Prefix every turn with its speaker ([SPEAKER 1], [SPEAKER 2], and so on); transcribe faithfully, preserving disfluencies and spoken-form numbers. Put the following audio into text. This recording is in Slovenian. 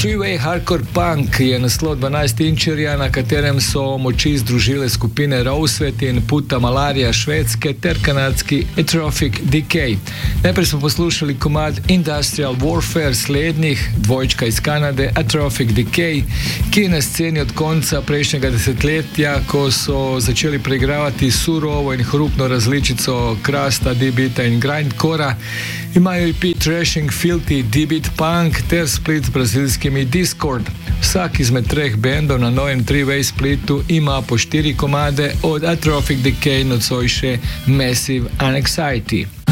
[SPEAKER 1] Three-Way Hardcore Punk je naslov dvanajstinčerja, na katerem so moči združile skupine Rowsvet in Puta Malaria švedske ter kanadski Atrophic Decay. Najprej smo poslušali komad Industrial Warfare slednjih, dvojčka iz Kanade, Atrophic Decay, ki je na sceni od konca prejšnjega desetletja, ko so začeli preigravati surovo in hrupno različico krasta, D-beata in grindcora. Imajo E P Trashing Filthy D-beat Punk ter split z brazilskimi Discord. Vsak izmed treh bendov na novem Three-Way splitu ima po štiri komade, od Atrophic Decay nocoj še Massive Anxiety.